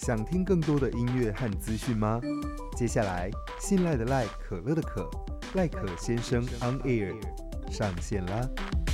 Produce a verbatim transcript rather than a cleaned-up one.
想听更多的音乐和资讯吗？接下来，信赖的赖，可乐的可，赖可先生 on air 上线啦！